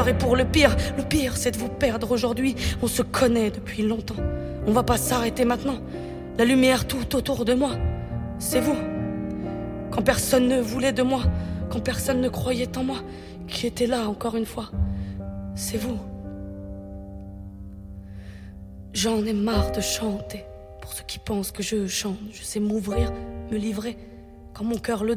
meilleur et pour le pire c'est de vous perdre aujourd'hui. On se connaît depuis longtemps, on va pas s'arrêter maintenant. La lumière tout autour de moi, c'est vous. Quand personne ne voulait de moi, quand personne ne croyait en moi, qui était là encore une fois, c'est vous. J'en ai marre de chanter pour ceux qui pensent que je chante. Je sais m'ouvrir, me livrer quand mon cœur le